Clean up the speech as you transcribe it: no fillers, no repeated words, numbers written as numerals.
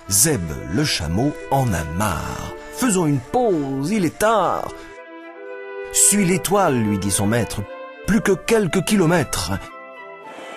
Zeb le chameau en a marre. « Faisons une pause, il est tard. »« Suis l'étoile, lui dit son maître. Plus que quelques kilomètres. »